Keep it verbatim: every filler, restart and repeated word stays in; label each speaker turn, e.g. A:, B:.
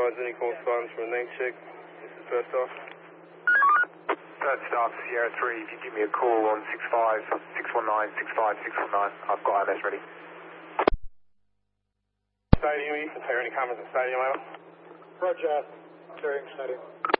A: advise any correspondence from a name check. This is first off.
B: Third staff, Sierra three, if you give me a call on six five six one nine six five six one nine, I've got I M S ready.
A: Stadium, East, and any comments at Stadium, over?
C: Roger, clearing stadium.